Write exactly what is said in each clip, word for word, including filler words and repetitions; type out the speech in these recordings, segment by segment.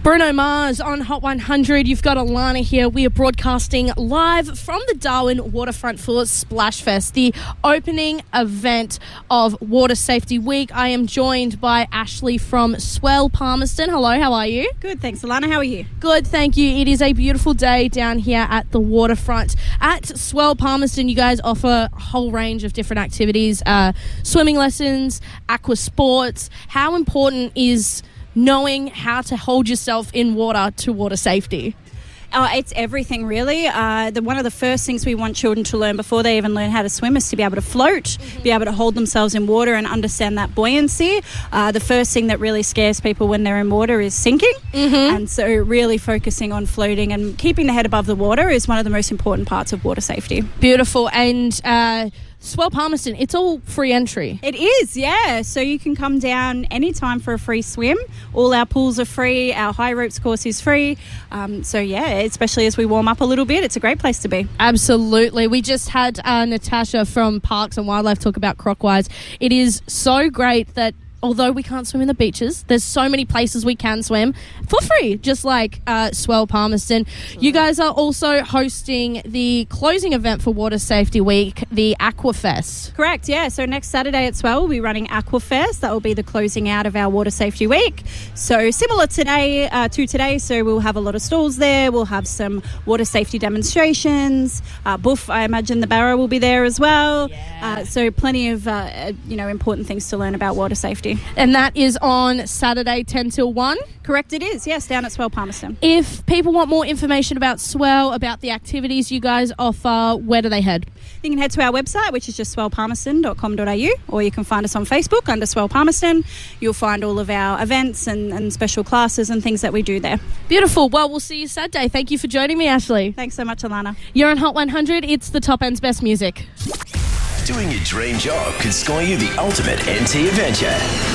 Bruno Mars on Hot one hundred. You've got Alana here. We are broadcasting live from the Darwin Waterfront for Splash Fest, the opening event of Water Safety Week. I am joined by Ashley from Swell Palmerston. Hello, how are you? Good, thanks, Alana. How are you? Good, thank you. It is a beautiful day down here at the waterfront. At Swell Palmerston, you guys offer a whole range of different activities, uh, swimming lessons, aqua sports. How important is knowing how to hold yourself in water to water safety? Oh, it's everything, really. Uh, the, one of the first things we want children to learn before they even learn how to swim is to be able to float, mm-hmm. be able to hold themselves in water and understand that buoyancy. Uh, the first thing that really scares people when they're in water is sinking. Mm-hmm. And so really focusing on floating and keeping the head above the water is one of the most important parts of water safety. Beautiful. And uh, Swell Palmerston, it's all free entry. It is, yeah. So you can come down anytime for a free swim. All our pools are free. Our high ropes course is free. Um, so, yeah, especially as we warm up a little bit, it's a great place to be. Absolutely. We just had uh, Natasha from Parks and Wildlife talk about Crockwise. It is so great that although we can't swim in the beaches, there's so many places we can swim for free, just like uh, Swell Palmerston. You guys are also hosting the closing event for Water Safety Week, the Aquafest. Correct, yeah. So next Saturday at Swell, we'll be running Aquafest. That will be the closing out of our Water Safety Week. So similar today uh, to today, so we'll have a lot of stalls there. We'll have some water safety demonstrations. Uh, Boof, I imagine the Barra will be there as well. Yeah. Uh, so plenty of uh, you know important things to learn about water safety. And that is on Saturday, ten till one? Correct, it is, yes, down at Swell Palmerston. If people want more information about Swell, about the activities you guys offer, where do they head? You can head to our website, which is just swell palmerston dot com dot a u, or you can find us on Facebook under Swell Palmerston. You'll find all of our events and, and special classes and things that we do there. Beautiful. Well, we'll see you Saturday. Thank you for joining me, Ashley. Thanks so much, Alana. You're on Hot one hundred. It's the top end's best music. Doing your dream job could score you the ultimate N T adventure.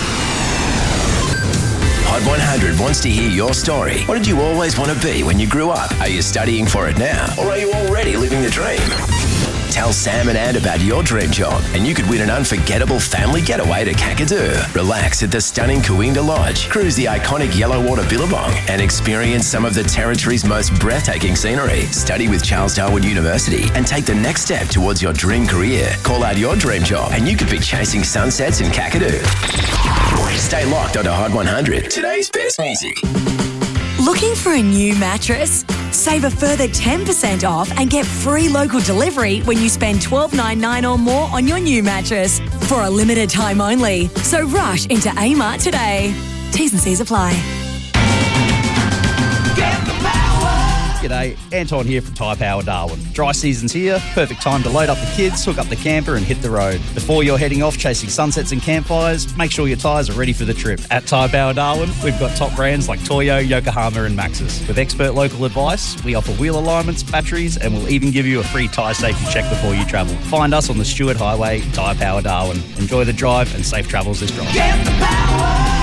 Hot one hundred wants to hear your story. What did you always want to be when you grew up? Are you studying for it now? Or are you already living the dream? Tell Sam and Ann about your dream job and you could win an unforgettable family getaway to Kakadu. Relax at the stunning Kooinda Lodge, cruise the iconic yellow water Billabong and experience some of the territory's most breathtaking scenery. Study with Charles Darwin University and take the next step towards your dream career. Call out your dream job and you could be chasing sunsets in Kakadu. Stay locked onto Hot one hundred. Today's best music. Looking for a new mattress? Save a further ten percent off and get free local delivery when you spend twelve dollars ninety-nine or more on your new mattress for a limited time only. So rush into Amart today. T's and C's apply. G'day, Anton here from Tyre Power Darwin. Dry season's here, perfect time to load up the kids, hook up the camper and hit the road. Before you're heading off chasing sunsets and campfires, make sure your tyres are ready for the trip. At Tyre Power Darwin, we've got top brands like Toyo, Yokohama and Maxxis. With expert local advice, we offer wheel alignments, batteries and we'll even give you a free tyre safety check before you travel. Find us on the Stewart Highway, Tyre Power Darwin. Enjoy the drive and safe travels this drive. Get the power!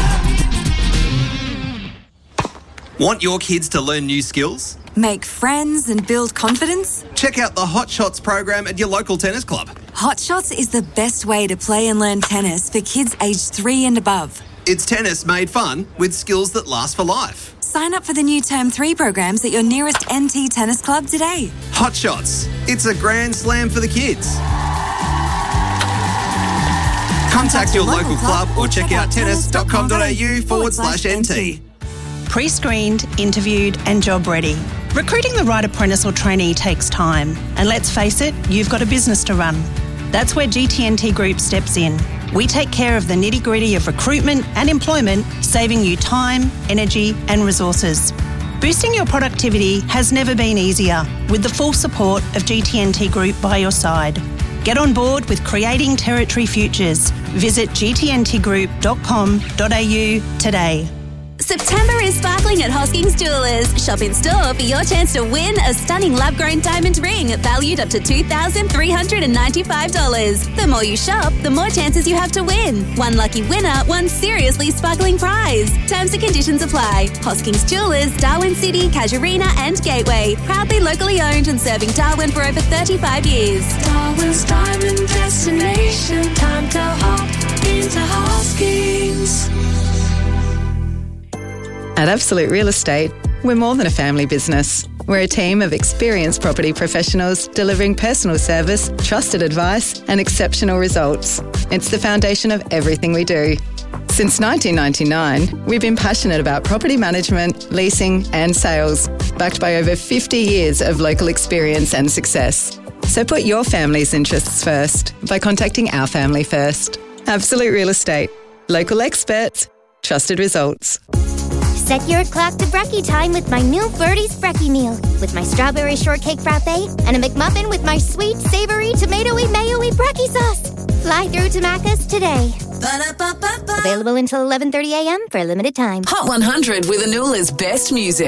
Want your kids to learn new skills? Make friends and build confidence? Check out the Hot Shots program at your local tennis club. Hot Shots is the best way to play and learn tennis for kids aged three and above. It's tennis made fun with skills that last for life. Sign up for the new Term three programs at your nearest N T Tennis Club today. Hot Shots. It's a grand slam for the kids. Contact your local club or check out tennis.com.au forward slash NT. Pre-screened, interviewed and job ready. Recruiting the right apprentice or trainee takes time. And let's face it, you've got a business to run. That's where G T N T Group steps in. We take care of the nitty-gritty of recruitment and employment, saving you time, energy and resources. Boosting your productivity has never been easier with the full support of G T N T Group by your side. Get on board with Creating Territory Futures. Visit g t n t group dot com dot a u today. September is sparkling at Hoskings Jewellers. Shop in store for your chance to win a stunning lab-grown diamond ring valued up to two thousand three hundred ninety-five dollars. The more you shop, the more chances you have to win. One lucky winner, one seriously sparkling prize. Terms and conditions apply. Hoskings Jewellers, Darwin City, Casuarina and Gateway. Proudly locally owned and serving Darwin for over thirty-five years. Darwin's diamond destination. Time to hop into Hoskings. At Absolute Real Estate, we're more than a family business. We're a team of experienced property professionals delivering personal service, trusted advice, and exceptional results. It's the foundation of everything we do. Since nineteen ninety-nine, we've been passionate about property management, leasing, and sales, backed by over fifty years of local experience and success. So put your family's interests first by contacting our family first. Absolute Real Estate. Local experts. Trusted results. Set your clock to brekkie time with my new Birdie's Brekkie meal. With my strawberry shortcake frappe and a McMuffin with my sweet, savoury, tomatoey, mayo-y brekkie sauce. Fly through to Macca's today. Ba-da-ba-ba-ba. Available until eleven thirty a.m. for a limited time. Hot one hundred with Anula's best music.